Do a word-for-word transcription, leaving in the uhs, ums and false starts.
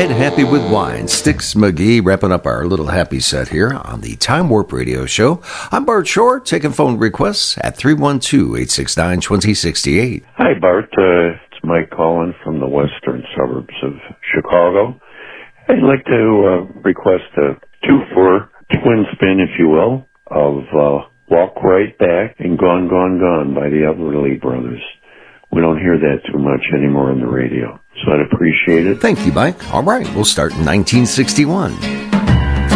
and Happy with Wine. Styx McGee wrapping up our little happy set here on the Time Warp Radio Show. I'm Bart Shore, taking phone requests at three one two, eight six nine, two zero six eight. Hi, Bart. Uh, it's Mike calling from the western suburbs of Chicago. I'd like to uh, request a two-for twin spin, if you will, of uh, Walk Right Back and Gone, Gone, Gone by the Everly Brothers. We don't hear that too much anymore on the radio, so I'd appreciate it. Thank you, Mike. All right, we'll start in nineteen sixty-one.